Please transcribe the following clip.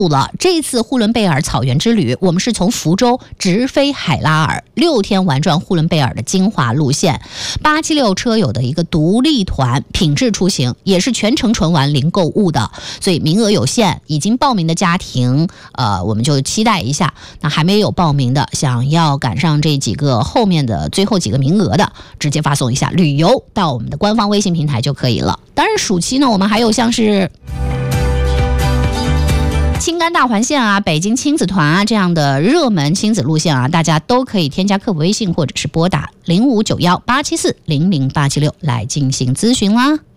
了，这一次呼伦贝尔草原之旅，我们是从福州直飞海拉尔，6天玩转呼伦贝尔的精华路线。876车友的一个独立团，品质出行，也是全程纯玩零购物的，所以名额有限，已经报名的家庭，我们就期待一下。那还没有报名的，想要赶上这几个后面的最后几个名额的，直接发送一下旅游到我们的官方微信平台就可以了。当然，暑期呢，我们还有像是青甘大环线啊、北京亲子团啊这样的热门亲子路线啊，大家都可以添加客服微信或者是拨打0591-874-0086来进行咨询啦。